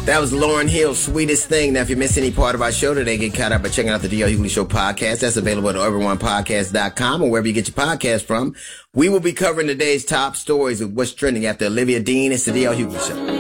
That was Lauryn Hill's Sweetest Thing. Now, if you missed any part of our show today, get caught up by checking out the D.L. Hughley Show podcast. That's available at everyonepodcast.com or wherever you get your podcast from. We will be covering today's top stories of what's trending after Olivia Dean. It's the D.L. Hughley Show.